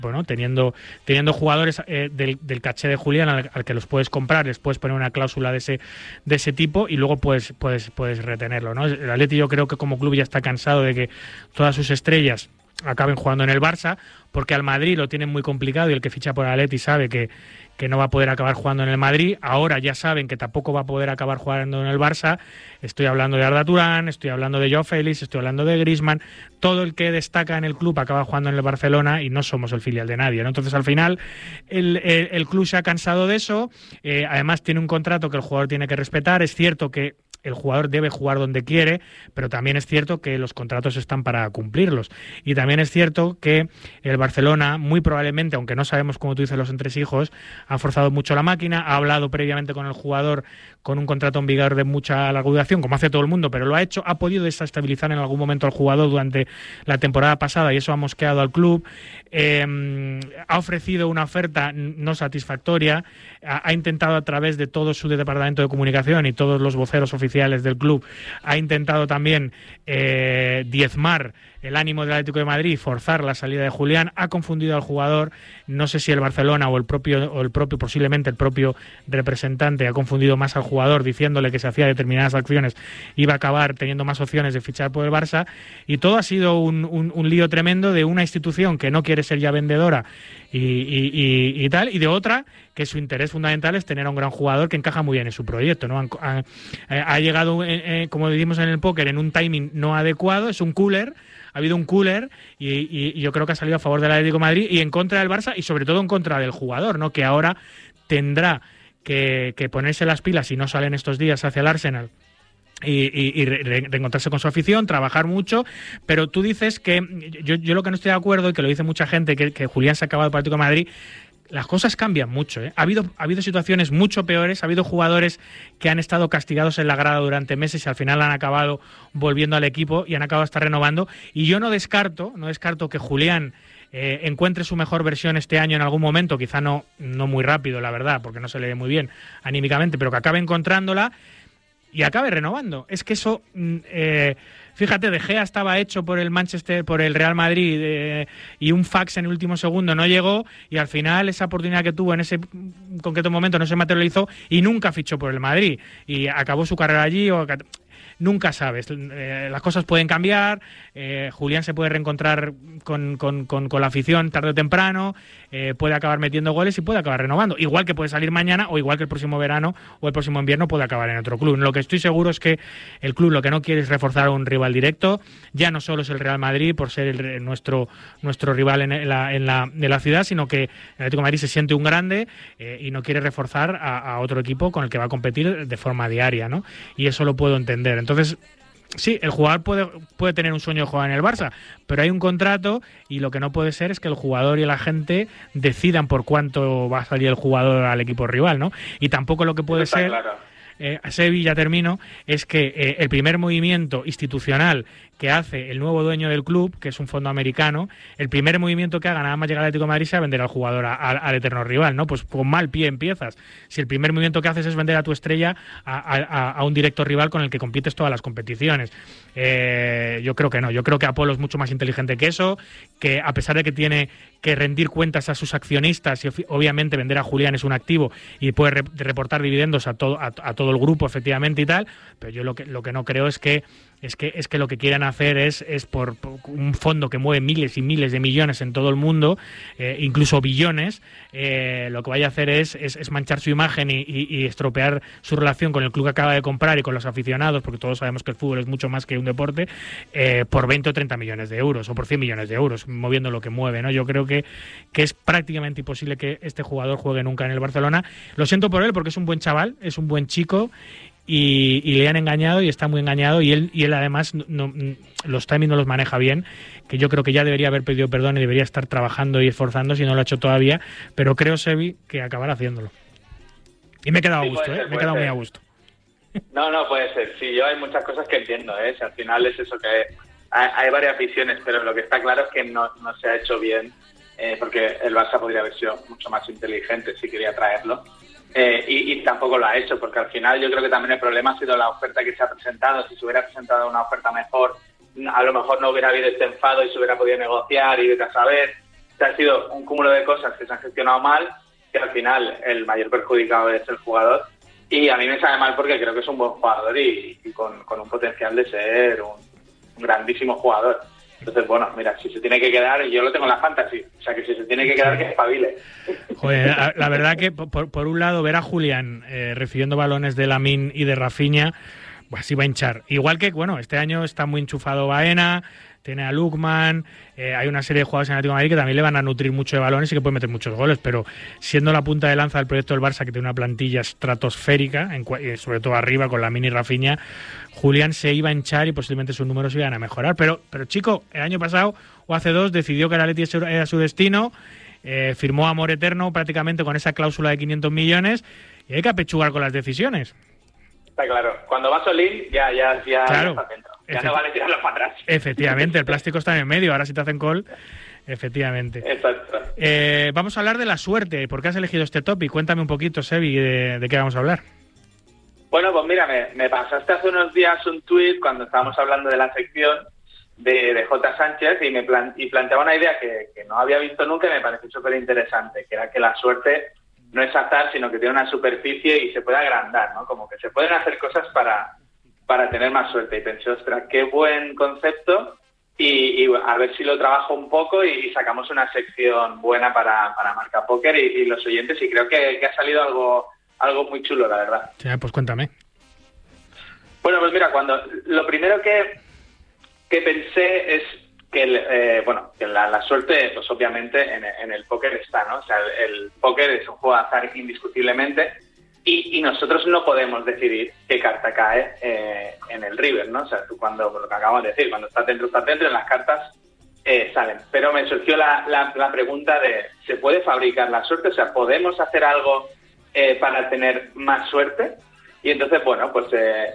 bueno, teniendo jugadores del caché de Julián al que los puedes comprar, les puedes poner una cláusula de ese tipo y luego puedes retenerlo, ¿no? El Atleti, yo creo que como club ya está cansado de que todas sus estrellas acaben jugando en el Barça, porque al Madrid lo tienen muy complicado y el que ficha por el Atleti sabe que no va a poder acabar jugando en el Madrid. Ahora ya saben que tampoco va a poder acabar jugando en el Barça. Estoy hablando de Arda Turán, estoy hablando de Joao Félix, estoy hablando de Griezmann. Todo el que destaca en el club acaba jugando en el Barcelona y no somos el filial de nadie, ¿no? Entonces, al final, el club se ha cansado de eso. Además, tiene un contrato que el jugador tiene que respetar. Es cierto que el jugador debe jugar donde quiere, pero también es cierto que los contratos están para cumplirlos. Y también es cierto que el Barcelona, muy probablemente, aunque no sabemos, como tú dices, los entresijos, ha forzado mucho la máquina, ha hablado previamente con el jugador con un contrato en vigor de mucha larga duración, como hace todo el mundo, pero lo ha hecho, ha podido desestabilizar en algún momento al jugador durante la temporada pasada y eso ha mosqueado al club. Ha ofrecido una oferta no satisfactoria, ha intentado a través de todo su departamento de comunicación y todos los voceros oficiales del club, ha intentado también diezmar el ánimo del Atlético de Madrid y forzar la salida de Julián, ha confundido al jugador. No sé si el Barcelona o el propio posiblemente el propio representante ha confundido más al jugador diciéndole que si hacía determinadas acciones iba a acabar teniendo más opciones de fichar por el Barça, y todo ha sido un lío tremendo de una institución que no quiere ser ya vendedora y tal, y de otra que su interés fundamental es tener a un gran jugador que encaja muy bien en su proyecto, ¿no? Ha llegado, como decimos en el póker, en un timing no adecuado, es un cooler. Ha habido un cooler y yo creo que ha salido a favor del Atlético de Madrid y en contra del Barça y sobre todo en contra del jugador, ¿no? Que ahora tendrá que ponerse las pilas si no salen estos días hacia el Arsenal y reencontrarse con su afición, trabajar mucho. Pero tú dices que yo lo que no estoy de acuerdo, y que lo dice mucha gente, que Julián se ha acabado el Atlético de Madrid. Las cosas cambian mucho, ¿eh? Ha habido situaciones mucho peores, ha habido jugadores que han estado castigados en la grada durante meses y al final han acabado volviendo al equipo y han acabado hasta renovando. Y yo no descarto que Julián encuentre su mejor versión este año en algún momento, quizá no muy rápido, la verdad, porque no se le ve muy bien anímicamente, pero que acabe encontrándola y acabe renovando. Es que eso... fíjate, De Gea estaba hecho por el Real Madrid y un fax en el último segundo no llegó y al final esa oportunidad que tuvo en ese concreto momento no se materializó y nunca fichó por el Madrid y acabó su carrera allí. Nunca sabes, las cosas pueden cambiar, Julián se puede reencontrar con la afición tarde o temprano, puede acabar metiendo goles y puede acabar renovando, igual que puede salir mañana o igual que el próximo verano o el próximo invierno puede acabar en otro club. Lo que estoy seguro es que el club lo que no quiere es reforzar a un rival directo, ya no solo es el Real Madrid por ser nuestro rival en la ciudad, sino que el Atlético de Madrid se siente un grande y no quiere reforzar a otro equipo con el que va a competir de forma diaria, ¿no? Y eso lo puedo entender. Entonces, sí, el jugador puede tener un sueño de jugar en el Barça, pero hay un contrato y lo que no puede ser es que el jugador y la gente decidan por cuánto va a salir el jugador al equipo rival, ¿no? Y tampoco lo que puede ser... Claro. Sevi, ya termino, es que el primer movimiento institucional que hace el nuevo dueño del club, que es un fondo americano, el primer movimiento que haga nada más llegar al Atlético de Madrid sea vender al jugador al eterno rival, ¿no? Pues con mal pie empiezas. Si el primer movimiento que haces es vender a tu estrella a un directo rival con el que compites todas las competiciones. Yo creo que no. Yo creo que Apolo es mucho más inteligente que eso, que a pesar de que tiene que rendir cuentas a sus accionistas y obviamente vender a Julián es un activo y puede reportar dividendos a todo el grupo, efectivamente, y tal, pero yo lo que no creo es que lo que quieran hacer es por un fondo que mueve miles y miles de millones en todo el mundo, incluso billones, lo que vaya a hacer es manchar su imagen y estropear su relación con el club que acaba de comprar y con los aficionados, porque todos sabemos que el fútbol es mucho más que un deporte, por 20 o 30 millones de euros o por 100 millones de euros, moviendo lo que mueve, ¿no? Yo creo que es prácticamente imposible que este jugador juegue nunca en el Barcelona. Lo siento por él porque es un buen chaval, es un buen chico, y le han engañado y está muy engañado y él además los timings no los maneja bien, que yo creo que ya debería haber pedido perdón y debería estar trabajando y esforzándose y no lo ha hecho todavía, pero creo, Sevi, que acabará haciéndolo. Y me he quedado a gusto, me he quedado muy a gusto. No, puede ser. Sí, yo hay muchas cosas que entiendo, Si al final es eso, que hay varias visiones, pero lo que está claro es que no se ha hecho bien, porque el Barça podría haber sido mucho más inteligente si quería traerlo. Y tampoco lo ha hecho, porque al final yo creo que también el problema ha sido la oferta que se ha presentado. Si se hubiera presentado una oferta mejor, a lo mejor no hubiera habido este enfado y se hubiera podido negociar y vete a saber, sea, ha sido un cúmulo de cosas que se han gestionado mal, que al final el mayor perjudicado es el jugador. Y a mí me sabe mal porque creo que es un buen jugador y con un potencial de ser un grandísimo jugador. Entonces, bueno, mira, si se tiene que quedar, yo lo tengo en la fantasy, o sea que si se tiene que quedar, que espabile. Joder, la verdad que por un lado ver a Julián recibiendo balones de Lamine y de Rafinha, pues sí va a hinchar. Igual que, bueno, este año está muy enchufado Baena, tiene a Lookman, hay una serie de jugadores en Atlético de Madrid que también le van a nutrir mucho de balones y que pueden meter muchos goles, pero siendo la punta de lanza del proyecto del Barça, que tiene una plantilla estratosférica, sobre todo arriba con Lamine y Rafinha, Julián se iba a hinchar y posiblemente sus números iban a mejorar. Pero chico, el año pasado o hace 2 decidió que el Atleti era su destino, firmó amor eterno prácticamente con esa cláusula de 500 millones y hay que apechugar con las decisiones. Está claro, cuando vas all-in ya claro, está dentro. Ya no vale tirarlo para atrás. Efectivamente, el plástico está en el medio, ahora si te hacen call, efectivamente. Exacto. Vamos a hablar de la suerte. ¿Por qué has elegido este topic? Cuéntame un poquito, Sebi, de qué vamos a hablar. Bueno, pues mira, me pasaste hace unos días un tuit cuando estábamos hablando de la sección de J. Sánchez y planteaba una idea que no había visto nunca y me pareció súper interesante, que era que la suerte no es azar, sino que tiene una superficie y se puede agrandar, ¿no? Como que se pueden hacer cosas para tener más suerte. Y pensé, ostras, qué buen concepto y a ver si lo trabajo un poco y sacamos una sección buena para Marca Póker y los oyentes, y creo que ha salido algo muy chulo, la verdad. Sí, pues cuéntame. Bueno, pues mira, lo primero que pensé es que la suerte, pues obviamente en el póker está, ¿no? O sea, el póker es un juego de azar indiscutiblemente y nosotros no podemos decidir qué carta cae en el river, ¿no? O sea, tú lo que acabamos de decir, cuando estás dentro, en las cartas salen. Pero me surgió la pregunta de, ¿se puede fabricar la suerte? O sea, ¿podemos hacer algo para tener más suerte? Y entonces, bueno, pues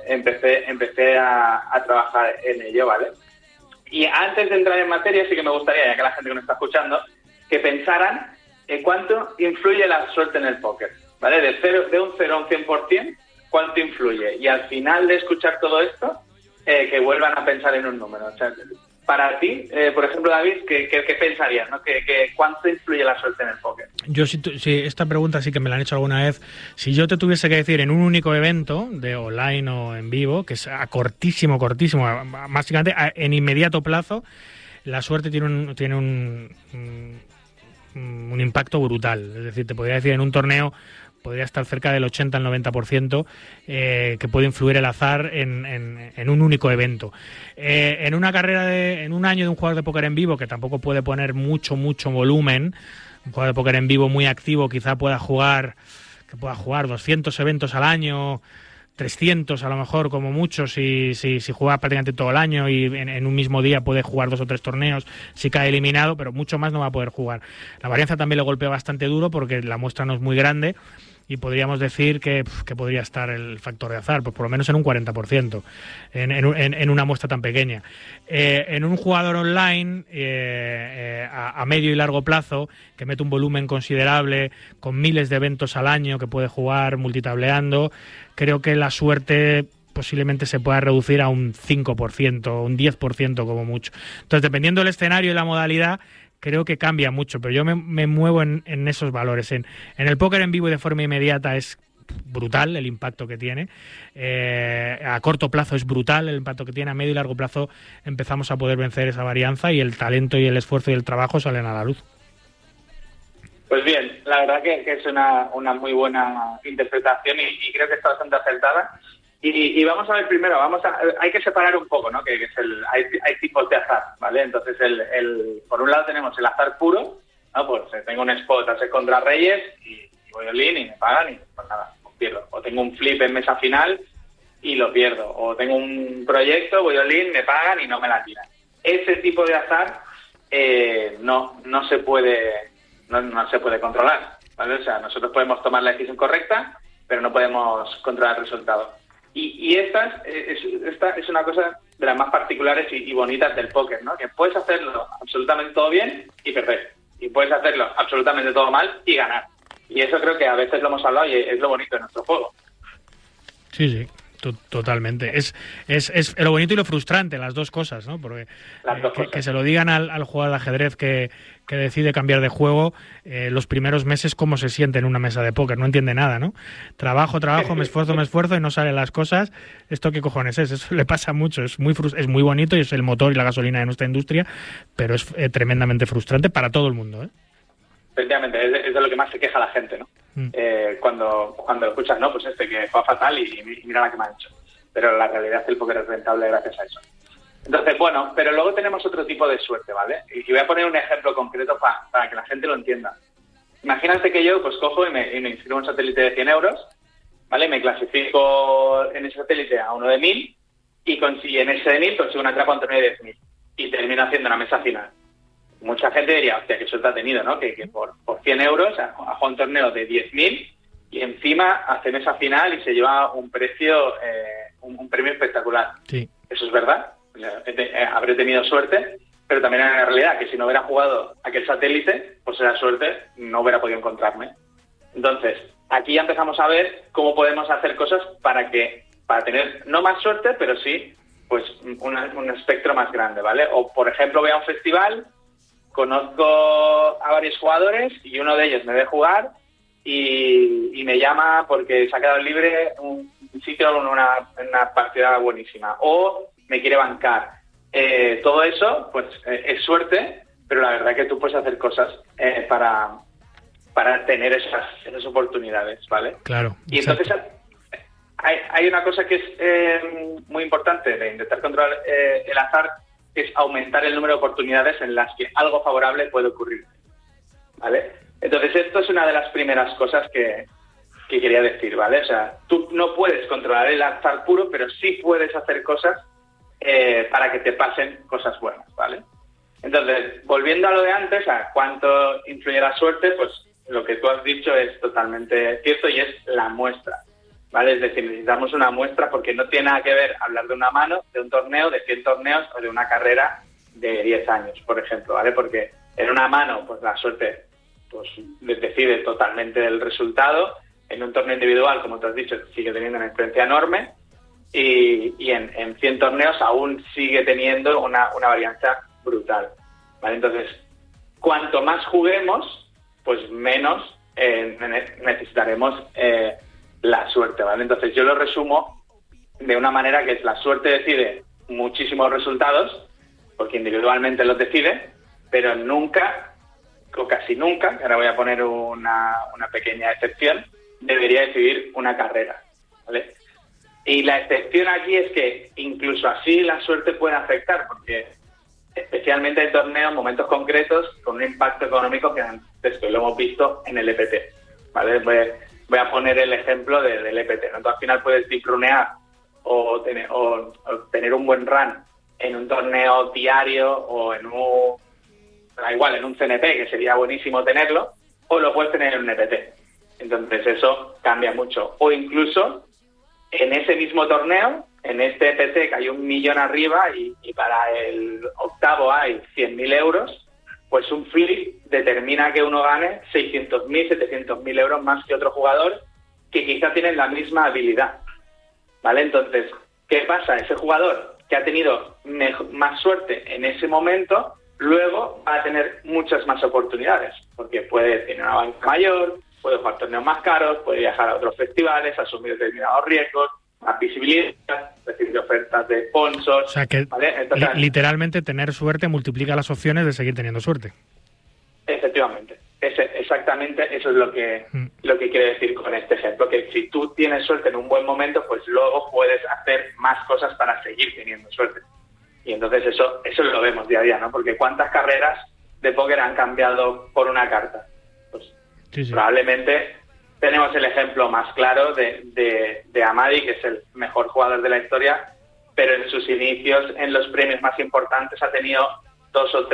empecé a trabajar en ello, ¿vale? Y antes de entrar en materia, sí que me gustaría, ya que la gente que nos está escuchando, que pensaran en cuánto influye la suerte en el póker, ¿vale? De un 0 a un 100%, ¿cuánto influye? Y al final de escuchar todo esto, que vuelvan a pensar en un número. O sea, para ti, por ejemplo, David, ¿qué pensarías, ¿no? ¿Cuánto influye la suerte en el póker? Yo sí, esta pregunta sí que me la han hecho alguna vez. Si yo te tuviese que decir en un único evento, de online o en vivo, que es a cortísimo, básicamente en inmediato plazo, la suerte tiene un impacto brutal. Es decir, te podría decir en un torneo podría estar cerca del 80 al 90% que puede influir el azar en un único evento. En una carrera en un año de un jugador de póker en vivo, que tampoco puede poner mucho volumen, un jugador de póker en vivo muy activo quizá pueda jugar 200 eventos al año, 300 a lo mejor como mucho si juega prácticamente todo el año y en un mismo día puede jugar 2 o 3 torneos si cae eliminado, pero mucho más no va a poder jugar. La varianza también le golpea bastante duro porque la muestra no es muy grande y podríamos decir que podría estar el factor de azar, pues por lo menos en un 40% en una muestra tan pequeña. En un jugador online a medio y largo plazo, que mete un volumen considerable, con miles de eventos al año que puede jugar multitableando, creo que la suerte posiblemente se pueda reducir a un 5%, un 10% como mucho. Entonces, dependiendo del escenario y la modalidad, creo que cambia mucho, pero yo me muevo en esos valores. En el póker en vivo y de forma inmediata es brutal el impacto que tiene. A corto plazo es brutal el impacto que tiene. A medio y largo plazo empezamos a poder vencer esa varianza y el talento y el esfuerzo y el trabajo salen a la luz. Pues bien, la verdad que es una muy buena interpretación y creo que está bastante acertada. Y vamos a ver primero, hay que separar un poco, ¿no? Que es hay tipos de azar, ¿vale? Entonces, por un lado tenemos el azar puro, ¿no? Pues tengo un spot a ser contra Reyes y voy all-in y me pagan y pues nada, pues pierdo. O tengo un flip en mesa final y lo pierdo. O tengo un proyecto, voy all-in, me pagan y no me la tiran. Ese tipo de azar no se puede controlar, ¿vale? O sea, nosotros podemos tomar la decisión correcta, pero no podemos controlar el resultado. Y esta es una cosa de las más particulares y bonitas del póker, ¿no? Que puedes hacerlo absolutamente todo bien y perder. Y puedes hacerlo absolutamente todo mal y ganar. Y eso creo que a veces lo hemos hablado y es lo bonito de nuestro juego. Sí, Totalmente. Es lo bonito y lo frustrante, las dos cosas, ¿no? Porque que se lo digan al jugador de ajedrez que decide cambiar de juego, los primeros meses cómo se siente en una mesa de póker, no entiende nada, ¿no? Trabajo, me esfuerzo y no salen las cosas. ¿Esto qué cojones es? Eso le pasa mucho, es muy bonito y es el motor y la gasolina de nuestra industria, pero es tremendamente frustrante para todo el mundo, ¿eh? Efectivamente, es de lo que más se queja la gente, ¿no? Cuando escuchas, no, pues que fue fatal y mira la que me ha hecho. Pero la realidad es que el póker es rentable gracias a eso. Entonces, bueno, pero luego tenemos otro tipo de suerte, ¿vale? Y voy a poner un ejemplo concreto para que la gente lo entienda. Imagínate que yo pues cojo y me inscribo en un satélite de 100 euros, ¿vale? Me clasifico en ese satélite a uno de 1000 y en ese de 1000 consigo una trapa a un torneo de 10.000 y termino haciendo una mesa final. Mucha gente diría, hostia, qué suerte ha tenido, ¿no? Que por 100 euros ha jugado un torneo de 10.000 y encima hace mesa final y se lleva un precio, un premio espectacular. Sí. Eso es verdad. Habré tenido suerte, pero también en la realidad que si no hubiera jugado aquel satélite, pues era suerte, no hubiera podido encontrarme. Entonces, aquí ya empezamos a ver cómo podemos hacer cosas para tener no más suerte, pero sí pues un espectro más grande, ¿vale? O, por ejemplo, voy a un festival, conozco a varios jugadores y uno de ellos me ve jugar y me llama porque se ha quedado libre un sitio en una partida buenísima o me quiere bancar. Todo eso pues es suerte, pero la verdad es que tú puedes hacer cosas para tener esas oportunidades, ¿vale? Claro. Y entonces hay una cosa que es muy importante de intentar controlar el azar, que es aumentar el número de oportunidades en las que algo favorable puede ocurrir, ¿vale? Entonces esto es una de las primeras cosas que quería decir, ¿vale? O sea, tú no puedes controlar el azar puro, pero sí puedes hacer cosas para que te pasen cosas buenas, ¿vale? Entonces, volviendo a lo de antes, a cuánto influye la suerte, pues lo que tú has dicho es totalmente cierto y es la muestra, ¿vale? Es decir, necesitamos una muestra porque no tiene nada que ver hablar de una mano, de un torneo, de 100 torneos o de una carrera de 10 años, por ejemplo, ¿vale? Porque en una mano, pues la suerte pues decide totalmente del resultado. En un torneo individual, como tú has dicho, sigue teniendo una influencia enorme y en 100 torneos aún sigue teniendo una varianza brutal, ¿vale? Entonces, cuanto más juguemos, pues menos necesitaremos la suerte, ¿vale? Entonces yo lo resumo de una manera que es la suerte decide muchísimos resultados, porque individualmente los decide, pero nunca, o casi nunca, que ahora voy a poner una pequeña excepción, debería decidir una carrera, ¿vale? Y la excepción aquí es que incluso así la suerte puede afectar, porque especialmente hay torneos, momentos concretos, con un impacto económico que antes lo hemos visto en el EPT, ¿vale? Voy a poner el ejemplo del EPT, ¿no? Tú al final puedes diprunear o tener un buen run en un torneo diario o en un CNP, que sería buenísimo tenerlo, o lo puedes tener en un EPT. Entonces eso cambia mucho. O incluso en ese mismo torneo, en este EPT que hay 1 millón arriba y para el octavo hay 100.000 euros, pues un flip determina que uno gane 600.000, 700.000 euros más que otro jugador que quizá tienen la misma habilidad, ¿vale? Entonces, ¿qué pasa? Ese jugador que ha tenido más suerte en ese momento, luego va a tener muchas más oportunidades, porque puede tener una banca mayor, puede jugar torneos más caros, puede viajar a otros festivales, asumir determinados riesgos, más visibilidad, recibir ofertas de sponsors. O sea que ¿vale? Entonces, literalmente tener suerte multiplica las opciones de seguir teniendo suerte. Efectivamente. Exactamente eso es lo que quiere decir con este ejemplo, que si tú tienes suerte en un buen momento, pues luego puedes hacer más cosas para seguir teniendo suerte. Y entonces eso lo vemos día a día, ¿no? Porque ¿cuántas carreras de póker han cambiado por una carta? Pues sí. Probablemente tenemos el ejemplo más claro de Amadi, que es el mejor jugador de la historia, pero en sus inicios, en los premios más importantes, ha tenido 2 o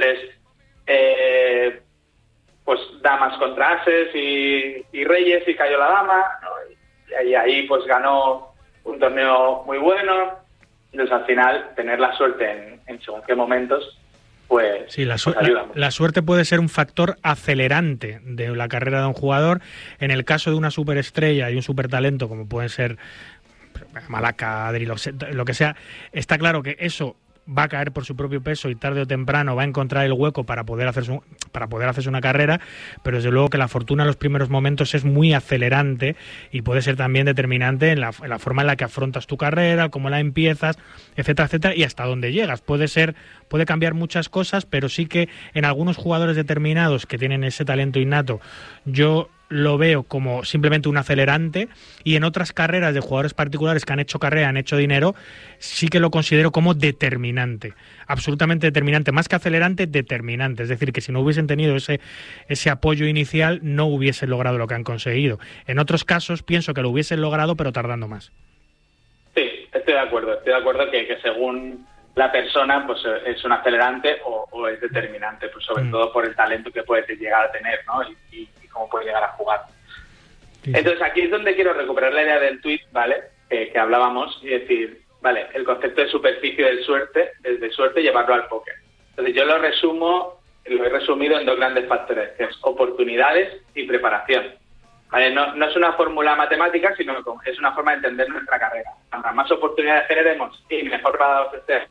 3 pues damas contra ases y reyes, y cayó la dama, ¿no? Y ahí pues ganó un torneo muy bueno. Entonces al final tener la suerte en según qué momentos pues, sí, pues ayuda mucho. La suerte puede ser un factor acelerante de la carrera de un jugador. En el caso de una superestrella y un supertalento como pueden ser Malaca, Adri, lo que sea, está claro que eso va a caer por su propio peso y tarde o temprano va a encontrar el hueco para poder hacerse una carrera, pero desde luego que la fortuna en los primeros momentos es muy acelerante y puede ser también determinante en la forma en la que afrontas tu carrera, cómo la empiezas, etcétera, etcétera, y hasta dónde llegas. Puede cambiar muchas cosas, pero sí que en algunos jugadores determinados que tienen ese talento innato, yo lo veo como simplemente un acelerante, y en otras carreras de jugadores particulares que han hecho carrera, han hecho dinero, sí que lo considero como determinante, absolutamente determinante, más que acelerante, determinante. Es decir, que si no hubiesen tenido ese apoyo inicial, no hubiesen logrado lo que han conseguido. En otros casos pienso que lo hubiesen logrado, pero tardando más. Sí, estoy de acuerdo que según la persona pues es un acelerante o es determinante, pues sobre todo por el talento que puedes llegar a tener, ¿no? Y cómo puedes llegar a jugar. Sí. Entonces aquí es donde quiero recuperar la idea del tuit, ¿vale? Que hablábamos, y decir, vale, el concepto de superficie del suerte, desde suerte llevarlo al póker. Entonces yo lo he resumido en dos grandes factores, que es oportunidades y preparación. ¿Vale? No es una fórmula matemática, sino que es una forma de entender nuestra carrera. Cuantas más oportunidades generemos y mejor para ofrecer,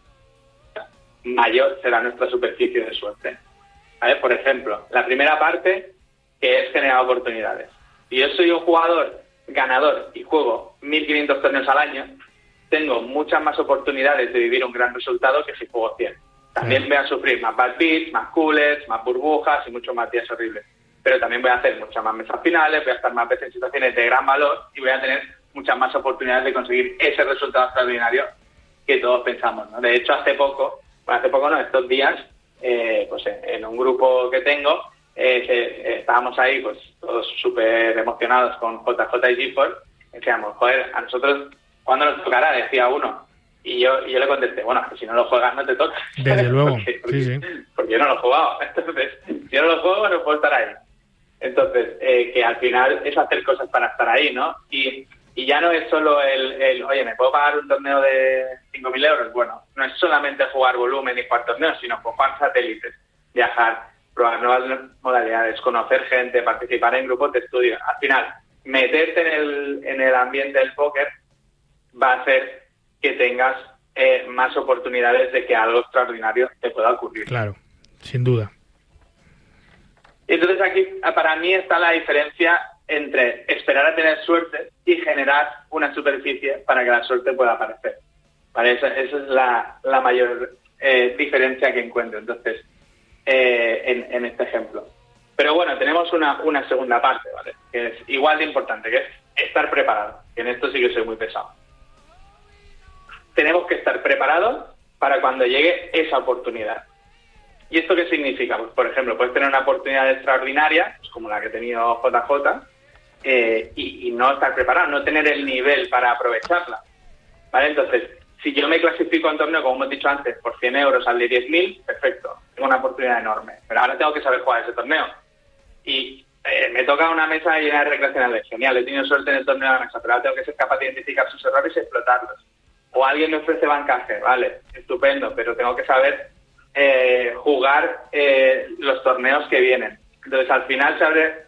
mayor será nuestra superficie de suerte. ¿Vale? Por ejemplo, la primera parte, que es generar oportunidades. Si yo soy un jugador ganador y juego 1.500 torneos al año, tengo muchas más oportunidades de vivir un gran resultado que si juego 100. También voy a sufrir más bad beats, más coolers, más burbujas y muchos más días horribles. Pero también voy a hacer muchas más mesas finales, voy a estar más veces en situaciones de gran valor y voy a tener muchas más oportunidades de conseguir ese resultado extraordinario que todos pensamos, ¿no? De hecho, estos días, pues en un grupo que tengo, estábamos ahí pues todos súper emocionados con JJ y GeForce. Decíamos, joder, a nosotros, ¿cuándo nos tocará? Decía uno. Y yo le contesté, bueno, que si no lo juegas no te toca. Desde luego, porque yo no lo he jugado. Entonces, si yo no lo juego, no puedo estar ahí. Entonces, que al final es hacer cosas para estar ahí, ¿no? Y ya no es solo el oye, ¿me puedo pagar un torneo de 5.000 euros? Bueno, no es solamente jugar volumen y jugar torneos, sino jugar satélites, viajar, probar nuevas modalidades, conocer gente, participar en grupos de estudio. Al final, meterte en el ambiente del póker va a hacer que tengas más oportunidades de que algo extraordinario te pueda ocurrir. Claro, sin duda. Entonces aquí para mí está la diferencia entre esperar a tener suerte y generar una superficie para que la suerte pueda aparecer. ¿Vale? Esa es la mayor diferencia que encuentro entonces en este ejemplo. Pero bueno, tenemos una segunda parte, ¿vale? Que es igual de importante, que es estar preparado. Que en esto sí que soy muy pesado. Tenemos que estar preparados para cuando llegue esa oportunidad. ¿Y esto qué significa? Pues, por ejemplo, puedes tener una oportunidad extraordinaria, pues como la que ha tenido JJ, y no estar preparado, no tener el nivel para aprovecharla. ¿Vale? Entonces, si yo me clasifico en torneo, como hemos dicho antes, por 100 euros al de 10.000, perfecto, tengo una oportunidad enorme. Pero ahora tengo que saber jugar ese torneo. Y me toca una mesa llena de recreacionales. Genial, he tenido suerte en el torneo de la mesa, pero ahora tengo que ser capaz de identificar sus errores y explotarlos. O alguien me ofrece bancaje, vale, estupendo, pero tengo que saber jugar los torneos que vienen. Entonces al final se abre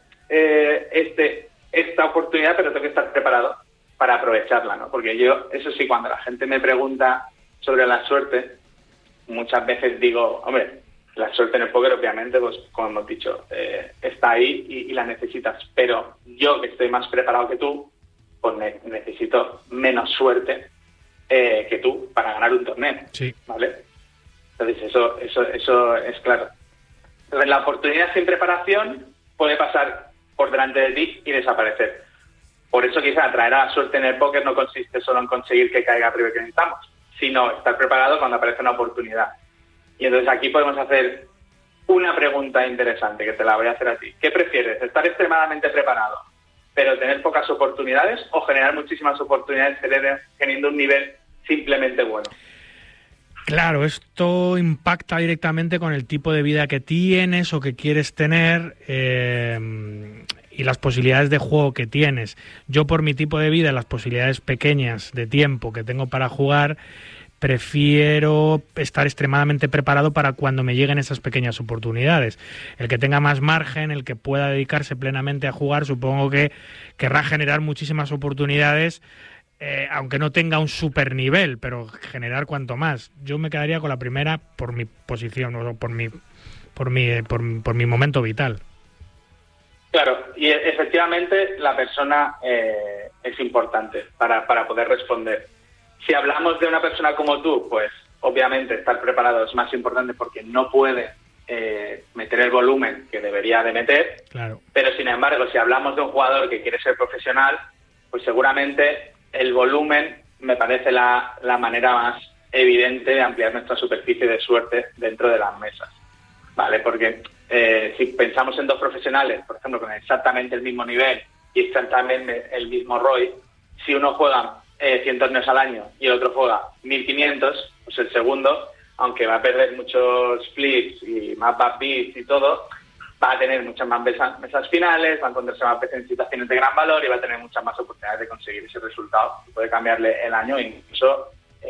esta oportunidad, pero tengo que estar preparado para aprovecharla, ¿no? Porque yo, eso sí, cuando la gente me pregunta sobre la suerte, muchas veces digo, hombre, la suerte en el póker obviamente, pues como hemos dicho, está ahí y la necesitas, pero yo que estoy más preparado que tú, pues necesito menos suerte que tú para ganar un torneo, sí. ¿vale? Entonces eso es claro. Entonces la oportunidad sin preparación puede pasar por delante de ti y desaparecer. Por eso quizá traer a la suerte en el póker no consiste solo en conseguir que caiga arriba que necesitamos, sino estar preparado cuando aparece una oportunidad. Y entonces aquí podemos hacer una pregunta interesante que te la voy a hacer a ti. ¿Qué prefieres? ¿Estar extremadamente preparado pero tener pocas oportunidades o generar muchísimas oportunidades teniendo un nivel simplemente bueno? Claro, esto impacta directamente con el tipo de vida que tienes o que quieres tener y las posibilidades de juego que tienes. Yo, por mi tipo de vida, las posibilidades pequeñas de tiempo que tengo para jugar, prefiero estar extremadamente preparado para cuando me lleguen esas pequeñas oportunidades. El que tenga más margen, el que pueda dedicarse plenamente a jugar, supongo que querrá generar muchísimas oportunidades aunque no tenga un super nivel, pero generar cuanto más. Yo me quedaría con la primera por mi posición o por mi momento vital. Claro, y efectivamente la persona es importante para poder responder. Si hablamos de una persona como tú, pues obviamente estar preparado es más importante porque no puede meter el volumen que debería de meter. Claro. Pero sin embargo, si hablamos de un jugador que quiere ser profesional, pues seguramente el volumen me parece la manera más evidente de ampliar nuestra superficie de suerte dentro de las mesas, ¿vale? Porque si pensamos en dos profesionales, por ejemplo, con exactamente el mismo nivel y exactamente el mismo ROI, si uno juega 100 torneos al año y el otro juega 1500, pues el segundo, aunque va a perder muchos flips y más bad beats y todo, va a tener muchas más mesas finales, va a encontrarse más veces en situaciones de gran valor y va a tener muchas más oportunidades de conseguir ese resultado. Puede cambiarle el año, incluso,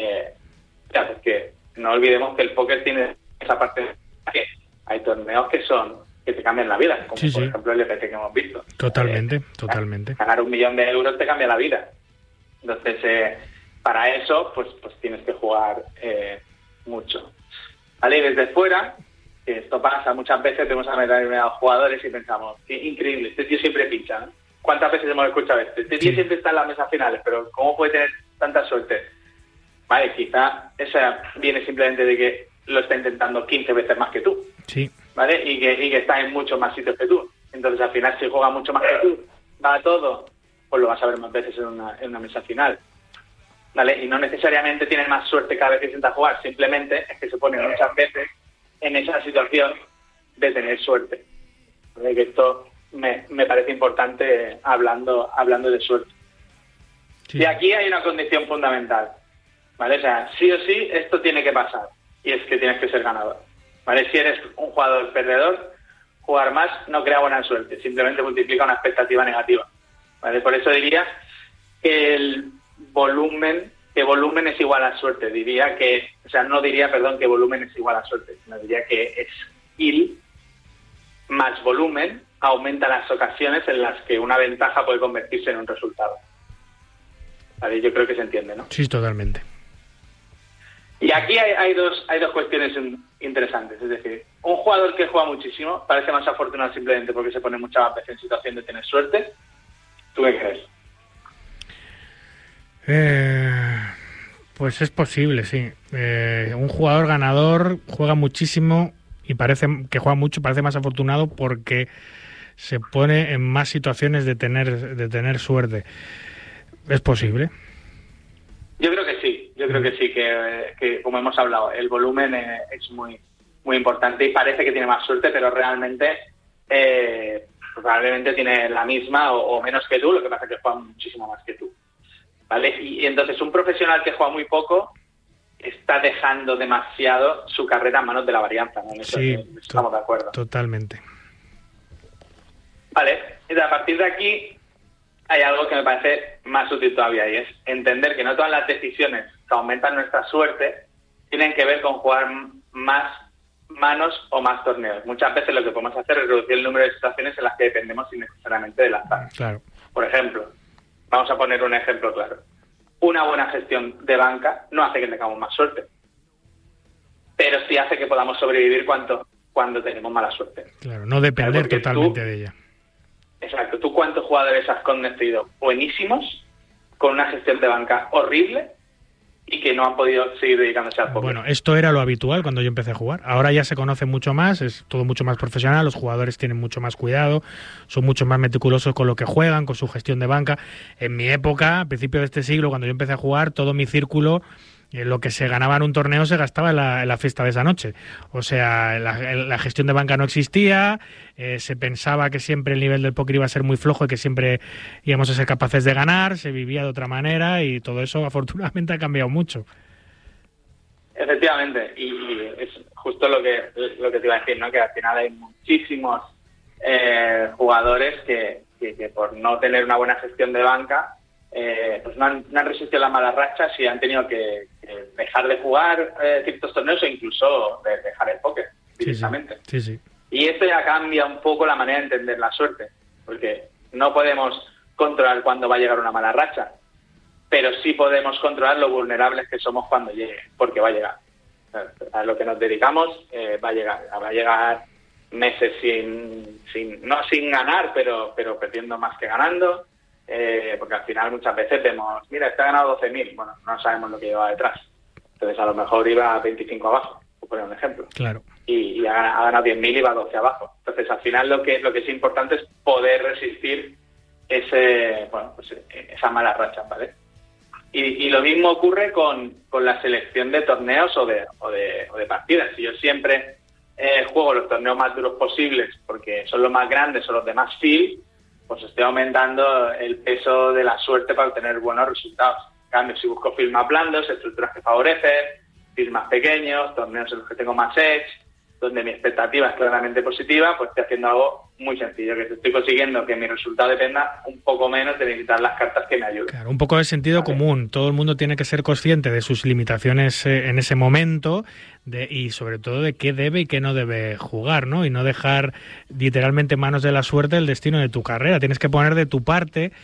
es que no olvidemos que el póker tiene esa parte que hay torneos que te cambian la vida, como por ejemplo el EPT que hemos visto. Totalmente. Ganar 1 millón de euros te cambia la vida. Entonces, para eso, pues tienes que jugar mucho. ¿Vale? Y desde fuera, que esto pasa muchas veces, tenemos a determinados jugadores y pensamos, qué increíble, este tío siempre pincha, ¿no? ¿Cuántas veces hemos escuchado esto? Este tío siempre está en las mesas finales, pero ¿cómo puede tener tanta suerte? Vale, quizá esa viene simplemente de que lo está intentando 15 veces más que tú. Sí. ¿Vale? Y que está en muchos más sitios que tú. Entonces, al final, si juega mucho más que tú, va a todo, pues lo vas a ver más veces en una mesa final. ¿Vale? Y no necesariamente tiene más suerte cada vez que intenta jugar, simplemente es que se pone muchas veces en esa situación de tener suerte. ¿Vale? Que esto me parece importante hablando de suerte. Sí. Y aquí hay una condición fundamental, ¿vale? O sea, sí o sí esto tiene que pasar, y es que tienes que ser ganador, ¿vale? Si eres un jugador perdedor, jugar más no crea buena suerte, simplemente multiplica una expectativa negativa, ¿vale? Por eso diría que volumen es igual a suerte. No diría que volumen es igual a suerte, sino diría que skill más volumen aumenta las ocasiones en las que una ventaja puede convertirse en un resultado. ¿Vale? Yo creo que se entiende, ¿no? Sí, totalmente. Y aquí hay dos cuestiones interesantes. Es decir, un jugador que juega muchísimo parece más afortunado simplemente porque se pone muchas veces en situación de tener suerte. ¿Tú qué crees? Pues es posible, sí. Un jugador ganador juega muchísimo y parece que juega mucho, parece más afortunado porque se pone en más situaciones de tener suerte. ¿Es posible? Yo creo que sí, que como hemos hablado, el volumen es muy, muy importante y parece que tiene más suerte, pero realmente probablemente tiene la misma o menos que tú, lo que pasa es que juega muchísimo más que tú. ¿Vale? Y entonces un profesional que juega muy poco está dejando demasiado su carrera en manos de la varianza, ¿no? En eso sí, estamos de acuerdo. Totalmente. Vale, y a partir de aquí hay algo que me parece más útil todavía, y es entender que no todas las decisiones que aumentan nuestra suerte tienen que ver con jugar más manos o más torneos. Muchas veces lo que podemos hacer es reducir el número de situaciones en las que dependemos innecesariamente del azar. Claro. Por ejemplo, vamos a poner un ejemplo claro. Una buena gestión de banca no hace que tengamos más suerte, pero sí hace que podamos sobrevivir cuando tenemos mala suerte. Claro, no depender totalmente de ella. Exacto. ¿Tú cuántos jugadores has conocido buenísimos con una gestión de banca horrible y que no han podido seguir dedicándose al póker? Bueno, esto era lo habitual cuando yo empecé a jugar. Ahora ya se conoce mucho más, es todo mucho más profesional, los jugadores tienen mucho más cuidado, son mucho más meticulosos con lo que juegan, con su gestión de banca. En mi época, a principios de este siglo, cuando yo empecé a jugar, todo mi círculo, lo que se ganaba en un torneo se gastaba en la fiesta de esa noche. O sea, la gestión de banca no existía, se pensaba que siempre el nivel del póker iba a ser muy flojo y que siempre íbamos a ser capaces de ganar, se vivía de otra manera y todo eso afortunadamente ha cambiado mucho. Efectivamente, y es justo lo que te iba a decir, ¿no? Que al final hay muchísimos jugadores que por no tener una buena gestión de banca pues no han resistido las malas rachas y han tenido que dejar de jugar ciertos torneos o incluso dejar el póker directamente. Sí. Y esto ya cambia un poco la manera de entender la suerte, porque no podemos controlar cuándo va a llegar una mala racha, pero sí podemos controlar lo vulnerables que somos cuando llegue, porque va a llegar. A lo que nos dedicamos va a llegar meses no sin ganar, pero perdiendo más que ganando, porque al final muchas veces vemos, mira, este ha ganado 12.000, bueno, no sabemos lo que lleva detrás, entonces a lo mejor iba a 25 abajo, por poner un ejemplo, claro, y ha ganado 10.000 y va a 12 abajo, entonces al final lo que es importante es poder resistir esa mala racha, ¿vale? Y lo mismo ocurre con la selección de torneos o de partidas. Si yo siempre juego los torneos más duros posibles porque son los más grandes o los de más feel, pues estoy aumentando el peso de la suerte para obtener buenos resultados. En cambio, si busco fields más blandos, estructuras que favorecen, fields más pequeños, torneos en los que tengo más edge, donde mi expectativa es claramente positiva, pues estoy haciendo algo muy sencillo, que estoy consiguiendo que mi resultado dependa un poco menos de necesitar las cartas que me ayuden. Claro, un poco de sentido común. Todo el mundo tiene que ser consciente de sus limitaciones en ese momento y sobre todo de qué debe y qué no debe jugar, ¿no? Y no dejar literalmente en manos de la suerte el destino de tu carrera. Tienes que poner de tu parte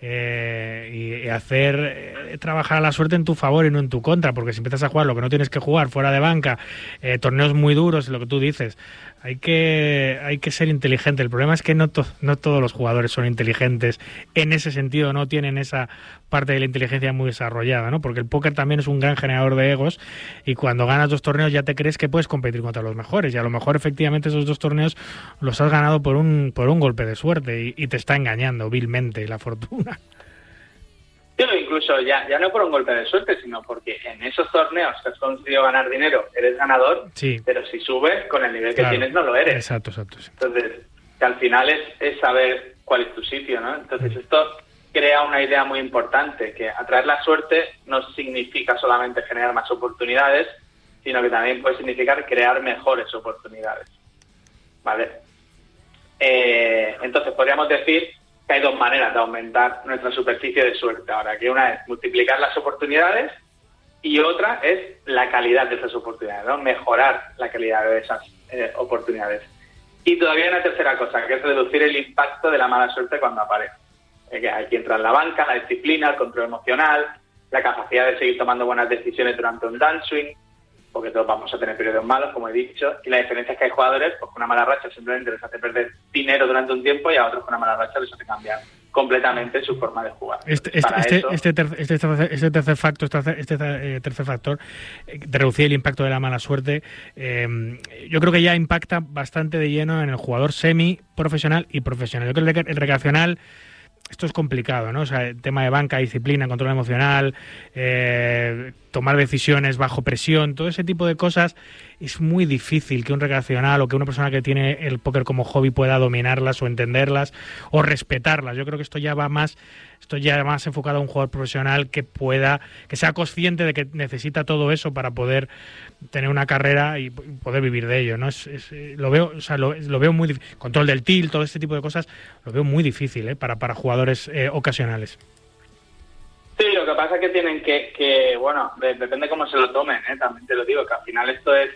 y hacer trabajar a la suerte en tu favor y no en tu contra, porque si empiezas a jugar lo que no tienes que jugar fuera de banca, torneos muy duros, lo que tú dices, hay que ser inteligente. El problema es que no todos los jugadores son inteligentes en ese sentido, no tienen esa parte de la inteligencia muy desarrollada, ¿no? Porque el póker también es un gran generador de egos y cuando ganas 2 torneos ya te crees que puedes competir contra los mejores y a lo mejor efectivamente esos 2 torneos los has ganado por un golpe de suerte y te está engañando vilmente la fortuna. Sí, incluso ya no por un golpe de suerte, sino porque en esos torneos que has conseguido ganar dinero eres ganador, sí, pero si subes con el nivel que tienes no lo eres. Exacto, sí. Entonces, que al final es saber cuál es tu sitio, ¿no? Entonces esto crea una idea muy importante, que atraer la suerte no significa solamente generar más oportunidades, sino que también puede significar crear mejores oportunidades, ¿vale? Entonces podríamos decir que hay 2 maneras de aumentar nuestra superficie de suerte ahora, que una es multiplicar las oportunidades y otra es la calidad de esas oportunidades, ¿no? Mejorar la calidad de esas oportunidades. Y todavía hay una tercera cosa, que es reducir el impacto de la mala suerte cuando aparece. Aquí entra en la banca, la disciplina, el control emocional, la capacidad de seguir tomando buenas decisiones durante un downswing, porque todos vamos a tener periodos malos, como he dicho, y la diferencia es que hay jugadores pues, con una mala racha simplemente les hace perder dinero durante un tiempo y a otros con una mala racha les hace cambiar completamente su forma de jugar. Este tercer factor de reducir el impacto de la mala suerte, yo creo que ya impacta bastante de lleno en el jugador semi-profesional y profesional. Yo creo que el recreacional, esto es complicado, ¿no? O sea, el tema de banca, disciplina, control emocional, tomar decisiones bajo presión, todo ese tipo de cosas es muy difícil que un recreacional o que una persona que tiene el póker como hobby pueda dominarlas o entenderlas o respetarlas. Yo creo que esto ya va más enfocado a un jugador profesional que sea consciente de que necesita todo eso para poder tener una carrera y poder vivir de ello, ¿no? Lo veo muy difícil. Control del tilt, todo este tipo de cosas, lo veo muy difícil, para jugadores ocasionales. Sí, lo que pasa es que tienen que bueno, depende cómo se lo tomen, también te lo digo, que al final esto es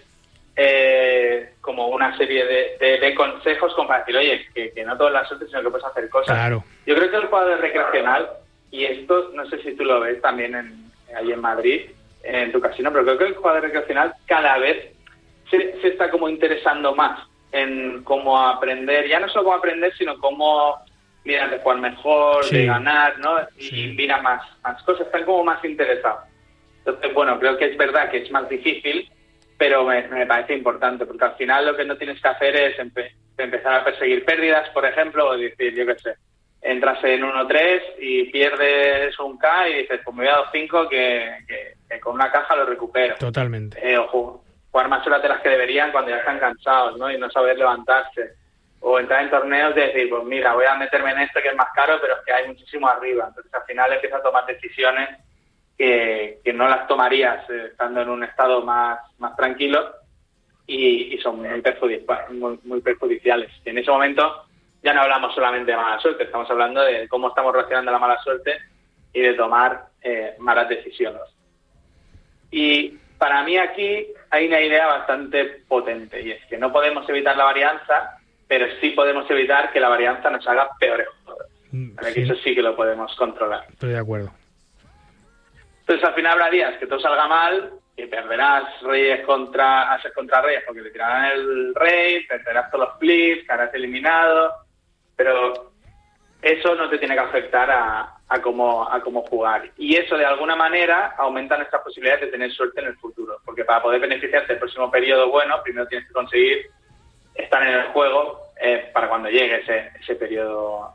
como una serie de consejos como para decir, oye, que no todo es la suerte, sino que puedes hacer cosas. Claro. Yo creo que el jugador recreacional, y esto no sé si tú lo ves también ahí en Madrid, en tu casino, pero creo que el jugador recreacional cada vez se está como interesando más en cómo aprender, ya no solo cómo aprender, sino cómo miran de jugar mejor, sí, de ganar, ¿no? Sí. Y miran más cosas, están como más interesados. Entonces, bueno, creo que es verdad que es más difícil, pero me parece importante, porque al final lo que no tienes que hacer es empezar a perseguir pérdidas, por ejemplo, o decir, yo qué sé, entras en 1-3 y pierdes un K y dices, pues me voy a 2-5 que con una caja lo recupero. Totalmente. O jugar más horas de las que deberían cuando ya están cansados, ¿no? Y no saber levantarse. O entrar en torneos y decir, pues mira, voy a meterme en esto que es más caro, pero es que hay muchísimo arriba. Entonces al final empiezas a tomar decisiones que no las tomarías estando en un estado más tranquilo y son muy perjudiciales. Y en ese momento ya no hablamos solamente de mala suerte, estamos hablando de cómo estamos reaccionando a la mala suerte y de tomar malas decisiones. Y para mí aquí hay una idea bastante potente, y es que no podemos evitar la varianza, pero sí podemos evitar que la varianza nos haga peores jugadores. Para que eso sí que lo podemos controlar. Estoy de acuerdo. Entonces al final habrá días que todo salga mal, que perderás reyes contra reyes porque te tirarán el rey, perderás todos los flips, quedarás eliminado, pero eso no te tiene que afectar a cómo jugar. Y eso de alguna manera aumenta nuestras posibilidades de tener suerte en el futuro, porque para poder beneficiarte del próximo periodo bueno, primero tienes que conseguir estar en el juego para cuando llegue ese periodo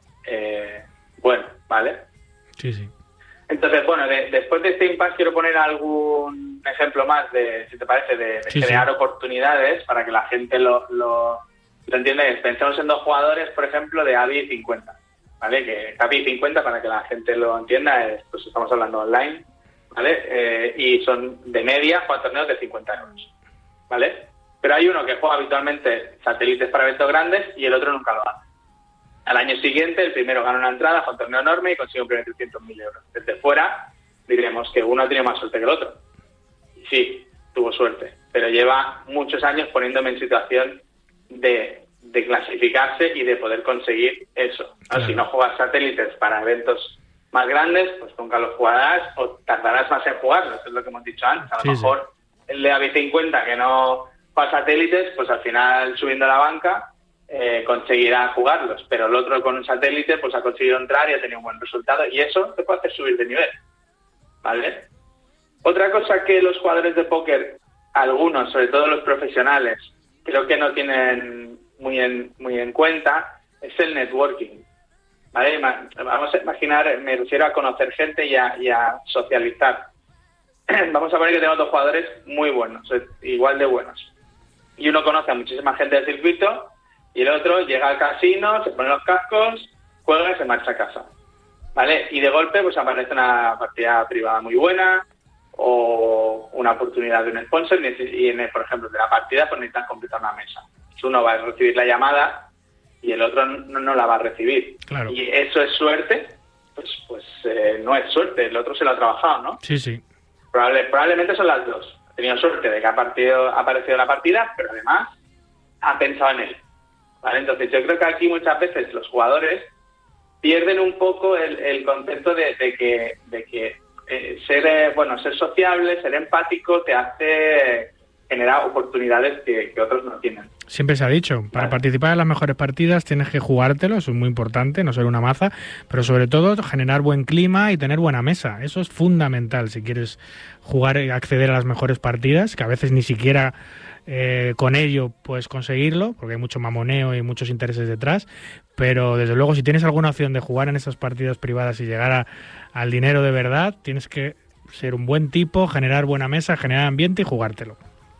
bueno, ¿vale? Sí, sí. Entonces, bueno, después de este impasse quiero poner algún ejemplo más, si te parece, de crear oportunidades para que la gente lo entienda. Pensamos en 2 jugadores, por ejemplo, de ABI 50, ¿vale? Que ABI 50, para que la gente lo entienda, pues estamos hablando online, ¿vale? Y son de media, juegan torneos de 50 euros, ¿vale? Pero hay uno que juega habitualmente satélites para eventos grandes y el otro nunca lo hace. Al año siguiente, el primero gana una entrada a un torneo enorme y consigue un premio de 300.000 euros. Desde fuera, diremos que uno tiene más suerte que el otro. Y sí, tuvo suerte, pero lleva muchos años poniéndome en situación de clasificarse y de poder conseguir eso. Claro. Si no juegas satélites para eventos más grandes, pues nunca los jugarás o tardarás más en jugarlos, es lo que hemos dicho antes. A lo mejor el de AB50 que no juega satélites, pues al final subiendo a la banca conseguirá jugarlos, pero el otro con un satélite pues ha conseguido entrar y ha tenido un buen resultado, y eso te puede hacer subir de nivel, ¿vale? Otra cosa que los jugadores de póker, algunos, sobre todo los profesionales, creo que no tienen muy en cuenta, es el networking, ¿vale? Vamos a imaginar, me refiero a conocer gente y a socializar. Vamos a poner que tenemos 2 jugadores muy buenos, igual de buenos, y uno conoce a muchísima gente del circuito y el otro llega al casino, se pone los cascos, juega y se marcha a casa, ¿vale? Y de golpe pues aparece una partida privada muy buena o una oportunidad de un sponsor y por ejemplo, de la partida pues necesitan completar una mesa. Uno va a recibir la llamada y el otro no la va a recibir. Claro. Y eso es suerte, pues no es suerte, el otro se lo ha trabajado, ¿no? Sí, sí. Probablemente son las dos. Ha tenido suerte de que ha aparecido la partida, pero además ha pensado en él, ¿vale? Entonces yo creo que aquí muchas veces los jugadores pierden un poco el concepto de que ser sociable, ser empático te hace generar oportunidades que otros no tienen. Siempre se ha dicho, para participar en las mejores partidas tienes que jugártelo, eso es muy importante, no ser una maza, pero sobre todo generar buen clima y tener buena mesa. Eso es fundamental si quieres jugar y acceder a las mejores partidas, que a veces ni siquiera con ello puedes conseguirlo, porque hay mucho mamoneo y muchos intereses detrás, pero desde luego si tienes alguna opción de jugar en esas partidas privadas y llegar al dinero de verdad, tienes que ser un buen tipo, generar buena mesa, generar ambiente y jugártelo.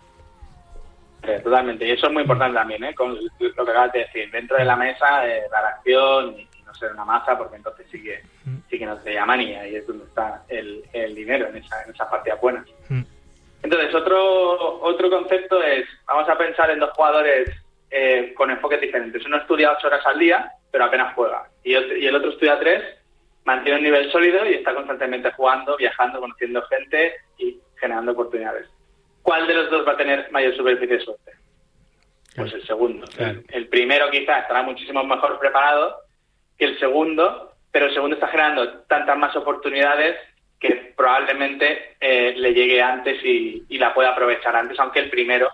Totalmente, y eso es muy importante también, con lo que acabas de decir, dentro de la mesa, dar acción y no ser una masa, porque entonces sí que no te llaman y ahí es donde está el dinero en esas partidas buenas. Entonces, otro concepto es, vamos a pensar en 2 jugadores con enfoques diferentes. Uno estudia 8 horas al día, pero apenas juega, y el otro estudia 3, mantiene un nivel sólido y está constantemente jugando, viajando, conociendo gente y generando oportunidades. ¿Cuál de los dos va a tener mayor superficie de suerte? Pues el segundo. Claro. El primero quizás estará muchísimo mejor preparado que el segundo, pero el segundo está generando tantas más oportunidades que probablemente le llegue antes y la pueda aprovechar antes, aunque el primero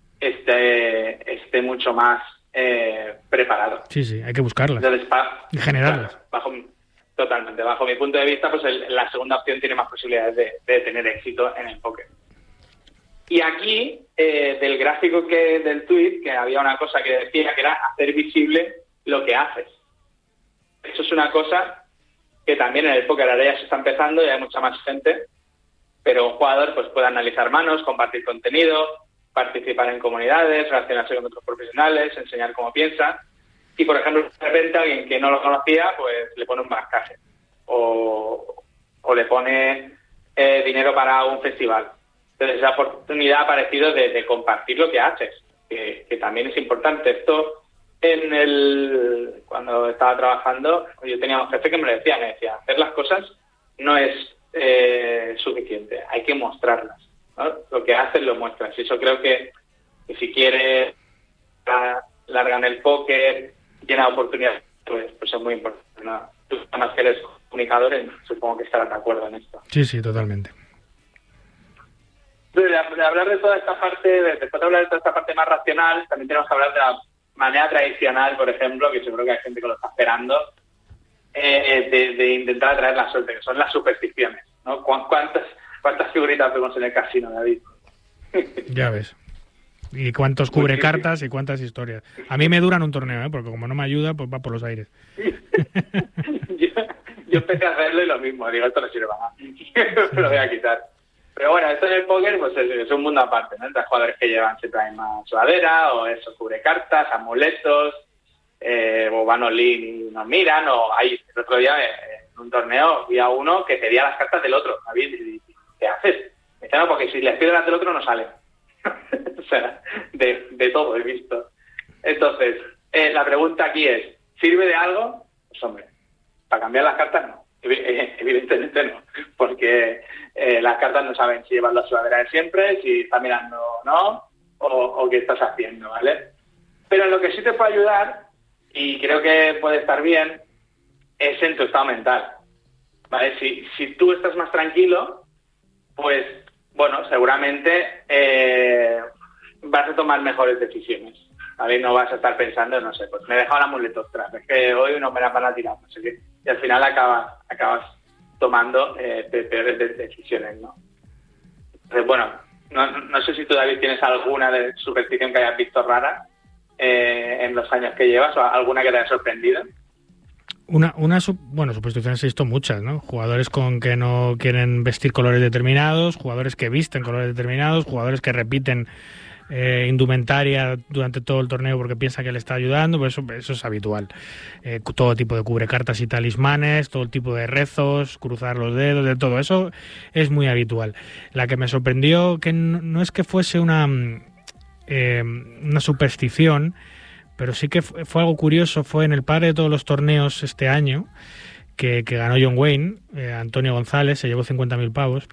esté mucho más preparado. Sí, hay que buscarlas. Entonces, y generarlas. Totalmente. Bajo mi punto de vista, pues la segunda opción tiene más posibilidades de tener éxito en el póker. Y aquí, del gráfico del tweet, que había una cosa que decía que era hacer visible lo que haces. Eso es una cosa que también en el póker ahora ya se está empezando y hay mucha más gente, pero un jugador pues puede analizar manos, compartir contenido, participar en comunidades, relacionarse con otros profesionales, enseñar cómo piensa. Y, por ejemplo, de repente alguien que no lo conocía, pues le pone un marcaje o le pone dinero para un festival. Entonces, esa oportunidad ha aparecido de compartir lo que haces, que también es importante. Esto, cuando estaba trabajando, yo tenía un jefe que me decía, hacer las cosas no es suficiente, hay que mostrarlas, ¿no? Lo que haces lo muestras. Y eso creo que si quieres larga en el póker, llena de oportunidades, pues es muy importante, ¿no? Tú, además que eres comunicador, supongo que estarás de acuerdo en esto. Sí, totalmente. hablar de toda esta parte, después de hablar de toda esta parte más racional, también tenemos que hablar de la manera tradicional, por ejemplo, que seguro que hay gente que lo está esperando, de intentar atraer la suerte, que son las supersticiones, ¿no? ¿Cuántas figuritas vemos en el casino, David? Ya ves. Y cuántos cubre cartas y cuántas historias. A mí me duran un torneo, porque como no me ayuda, pues va por los aires. yo empecé a hacerlo y lo mismo, digo, esto no sirve para nada. Me lo voy a quitar. Pero bueno, esto en el póker pues es un mundo aparte, ¿no? Entre jugadores que llevan siempre la misma sudadera, o eso, cubre cartas, amuletos, o van all-in y nos miran, o hay el otro día en un torneo vi a uno que pedía las cartas del otro, David, y ¿qué haces? Me dice, no, porque si les pido las del otro no salen. O sea, de todo he visto. Entonces, la pregunta aquí es, ¿sirve de algo? Pues hombre, para cambiar las cartas no. Evidentemente no, porque las cartas no saben si llevas la sudadera de siempre, si estás mirando o no, o qué estás haciendo, ¿vale? Pero en lo que sí te puede ayudar, y creo que puede estar bien, es en tu estado mental, ¿vale? Si tú estás más tranquilo, pues, bueno, seguramente vas a tomar mejores decisiones, ¿vale? No vas a estar pensando, no sé, pues me he dejado el amuleto atrás, es que hoy no me la van a tirar, no sé qué. Y al final acabas tomando peores decisiones, ¿no? Entonces, bueno, no sé si tú, David, tienes alguna superstición que hayas visto rara en los años que llevas, o alguna que te haya sorprendido. Supersticiones he visto muchas, ¿no? Jugadores con que no quieren vestir colores determinados, jugadores que visten colores determinados, jugadores que repiten indumentaria durante todo el torneo porque piensa que le está ayudando, pues eso es habitual. Todo tipo de cubrecartas y talismanes, todo tipo de rezos, cruzar los dedos, de todo eso es muy habitual. La que me sorprendió, que no es que fuese una superstición, pero sí que fue algo curioso, fue en el padre de todos los torneos este año, que ganó John Wayne, Antonio González, se llevó 50.000 pavos.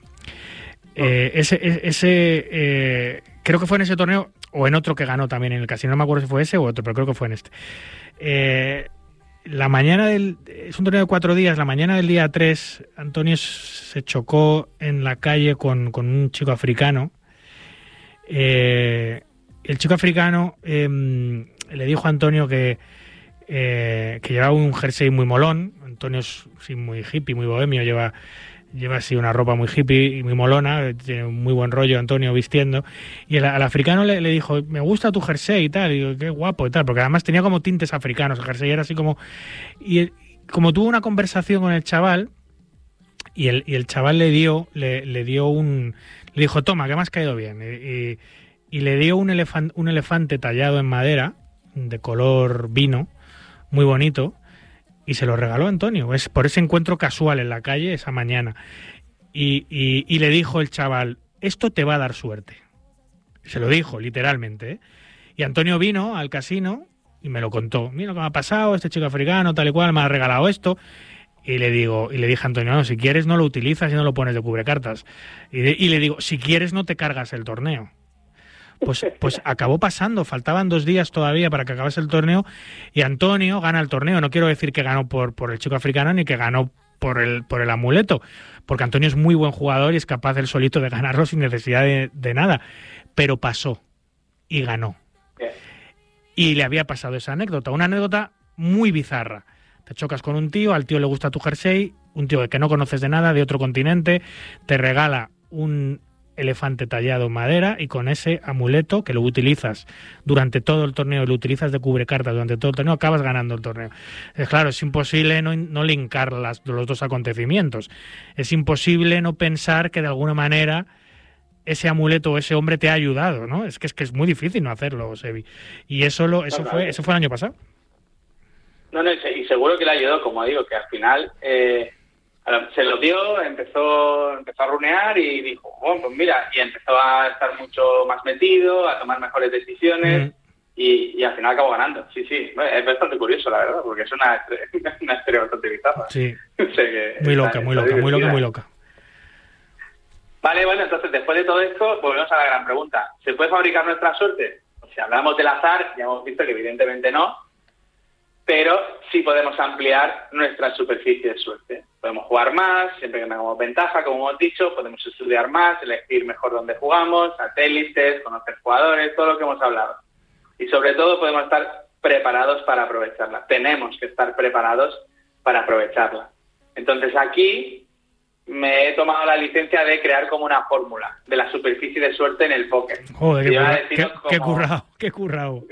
Creo que fue en ese torneo o en otro que ganó también en el casino, no me acuerdo si fue ese o otro, pero creo que fue en este. La mañana es un torneo de 4 días, la mañana del día 3, Antonio se chocó en la calle con un chico africano. El chico africano le dijo a Antonio que llevaba un jersey muy molón. Antonio es muy hippie, muy bohemio, lleva así una ropa muy hippie y muy molona, tiene un muy buen rollo Antonio vistiendo, y al africano le dijo, me gusta tu jersey y tal, y digo, qué guapo y tal, porque además tenía como tintes africanos, el jersey era así como... Y como tuvo una conversación con el chaval, y el chaval le dijo, toma, que me has caído bien, y le dio un elefante tallado en madera, de color vino, muy bonito, y se lo regaló a Antonio. Es por ese encuentro casual en la calle esa mañana. Y le dijo el chaval, esto te va a dar suerte. Se lo dijo, literalmente, ¿eh? Y Antonio vino al casino y me lo contó. Mira lo que me ha pasado, este chico africano, tal y cual, me ha regalado esto. Y le dije a Antonio, no, si quieres no lo utilizas y no lo pones de cubrecartas. Y le digo, si quieres no te cargas el torneo. Pues acabó pasando, faltaban 2 días todavía para que acabase el torneo y Antonio gana el torneo. No quiero decir que ganó por el chico africano ni que ganó por el amuleto, porque Antonio es muy buen jugador y es capaz él solito de ganarlo sin necesidad de nada, pero pasó y ganó. Y le había pasado esa anécdota, una anécdota muy bizarra. Te chocas con un tío, al tío le gusta tu jersey, un tío que no conoces de nada, de otro continente, te regala un elefante tallado en madera y con ese amuleto que lo utilizas durante todo el torneo, lo utilizas de cubrecartas durante todo el torneo, acabas ganando el torneo. Claro, es imposible no linkar los dos acontecimientos. Es imposible no pensar que de alguna manera ese amuleto o ese hombre te ha ayudado, ¿no? Es que es muy difícil no hacerlo, Sebi. Y eso fue el año pasado. No, y seguro que le ayudó, como digo, que al final se lo dio, empezó a runear y dijo, pues mira, y empezó a estar mucho más metido, a tomar mejores decisiones y al final acabó ganando. Sí, es bastante curioso, la verdad, porque es una historia bastante bizarra. Sí, muy loca. Vale, bueno, entonces después de todo esto, volvemos a la gran pregunta. ¿Se puede fabricar nuestra suerte? Pues si hablamos del azar, ya hemos visto que evidentemente no. pero sí podemos ampliar nuestra superficie de suerte. Podemos jugar más, siempre que tengamos ventaja, como hemos dicho, podemos estudiar más, elegir mejor dónde jugamos, satélites, conocer jugadores, todo lo que hemos hablado. Y sobre todo podemos estar preparados para aprovecharla. Tenemos que estar preparados para aprovecharla. Entonces aquí me he tomado la licencia de crear como una fórmula de la superficie de suerte en el póker. Joder, qué currao.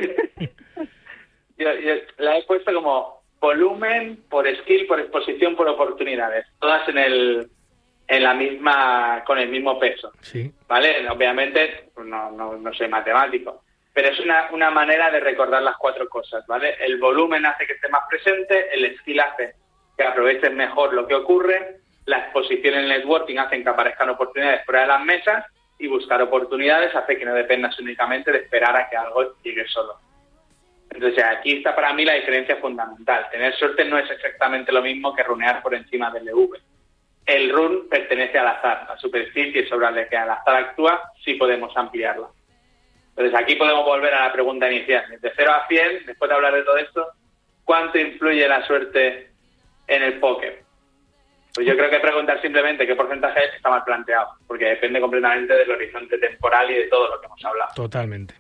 Yo la he puesto como volumen, por skill, por exposición, por oportunidades. Todas en la misma, con el mismo peso. Sí. ¿Vale? Obviamente no soy matemático, pero es una manera de recordar las 4 cosas, ¿vale? El volumen hace que esté más presente, el skill hace que aproveches mejor lo que ocurre, la exposición en el networking hace que aparezcan oportunidades fuera de las mesas, y buscar oportunidades hace que no dependas únicamente de esperar a que algo llegue solo. Entonces aquí está para mí la diferencia fundamental. Tener suerte no es exactamente lo mismo que runear por encima del EV. El run pertenece al azar. La superficie sobre la que el azar actúa sí podemos ampliarla. Entonces aquí podemos volver a la pregunta inicial. De 0 a 100, después de hablar de todo esto, ¿cuánto influye la suerte en el póker? Pues yo creo que preguntar simplemente qué porcentaje está mal planteado, porque depende completamente del horizonte temporal y de todo lo que hemos hablado. Totalmente.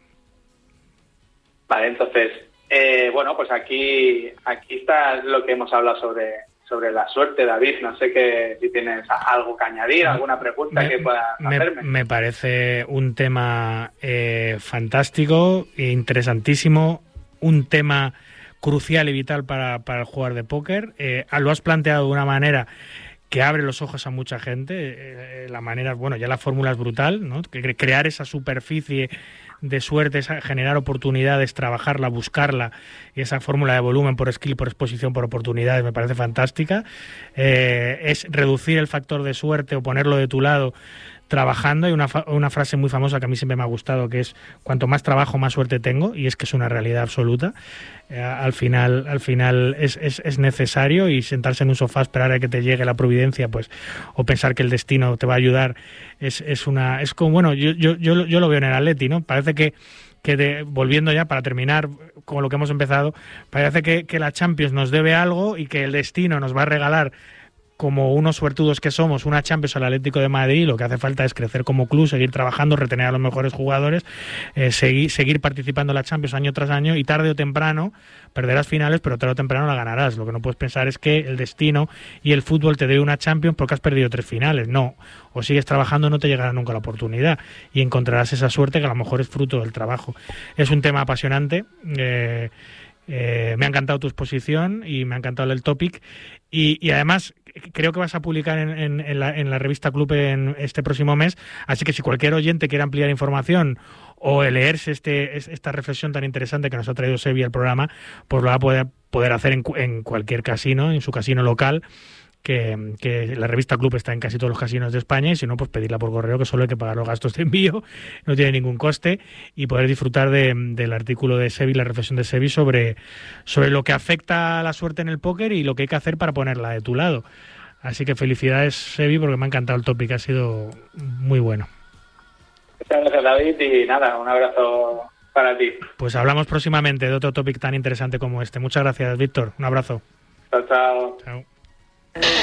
Vale, entonces, bueno, pues aquí está lo que hemos hablado sobre la suerte, David. No sé si tienes algo que añadir, alguna pregunta que puedas hacerme. Me parece un tema fantástico e interesantísimo, un tema crucial y vital para el jugador de póker. Lo has planteado de una manera que abre los ojos a mucha gente. La manera, bueno, ya la fórmula es brutal, ¿no? Crear esa superficie de suerte, generar oportunidades, trabajarla, buscarla, y esa fórmula de volumen por skill, por exposición, por oportunidades me parece fantástica. Es reducir el factor de suerte o ponerlo de tu lado trabajando. Hay una frase muy famosa que a mí siempre me ha gustado, que es: cuanto más trabajo, más suerte tengo, y es que es una realidad absoluta. Al final es necesario, y sentarse en un sofá, esperar a que te llegue la providencia, pues, o pensar que el destino te va a ayudar, es como, bueno, yo lo veo en el Atleti, ¿no? Parece que volviendo ya para terminar con lo que hemos empezado, parece que la Champions nos debe algo y que el destino nos va a regalar, como unos suertudos que somos, una Champions al Atlético de Madrid. Lo que hace falta es crecer como club, seguir trabajando, retener a los mejores jugadores, seguir participando en la Champions año tras año, y tarde o temprano perderás finales, pero tarde o temprano la ganarás. Lo que no puedes pensar es que el destino y el fútbol te dé una Champions porque has perdido 3 finales. No, o sigues trabajando, no te llegará nunca la oportunidad, y encontrarás esa suerte que a lo mejor es fruto del trabajo. Es un tema apasionante. Me ha encantado tu exposición y me ha encantado el topic, y además creo que vas a publicar en la revista Club en este próximo mes, así que si cualquier oyente quiere ampliar información o leerse esta reflexión tan interesante que nos ha traído Sevi al programa, pues lo va a poder hacer en cualquier casino, en su casino local, que la revista Club está en casi todos los casinos de España, y si no, pues pedirla por correo, que solo hay que pagar los gastos de envío, no tiene ningún coste, y poder disfrutar del artículo de Sevi, la reflexión de Sevi sobre lo que afecta a la suerte en el póker y lo que hay que hacer para ponerla de tu lado. Así que felicidades, Sevi, porque me ha encantado el tópico, ha sido muy bueno. Muchas gracias, David, y nada, un abrazo para ti. Pues hablamos próximamente de otro tópico tan interesante como este. Muchas gracias, Víctor. Un abrazo. Chao, chao. Chao.